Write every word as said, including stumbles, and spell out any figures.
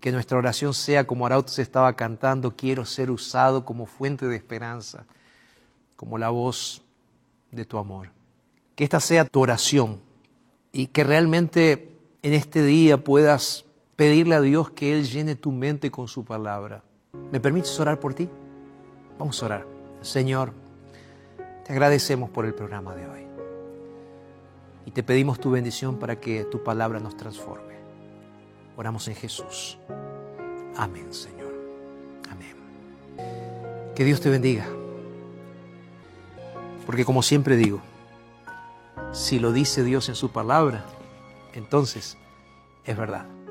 Que nuestra oración sea como Arautos estaba cantando, quiero ser usado como fuente de esperanza, como la voz de tu amor. Que esta sea tu oración y que realmente en este día puedas pedirle a Dios que Él llene tu mente con su palabra. ¿Me permites orar por ti? Vamos a orar. Señor, te agradecemos por el programa de hoy y te pedimos tu bendición para que tu palabra nos transforme. Oramos en Jesús. Amén, Señor. Amén. Que Dios te bendiga. Porque como siempre digo, si lo dice Dios en su palabra, entonces es verdad.